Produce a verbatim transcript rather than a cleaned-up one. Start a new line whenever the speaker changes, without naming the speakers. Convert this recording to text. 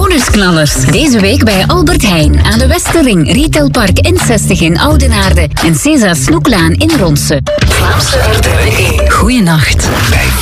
Bonusknallers. Deze week bij Albert Heijn aan de Westerring, Retailpark N zestig in Oudenaarde en César Snoeklaan in Ronse.
Vlaamse R T L één.
Goeienacht.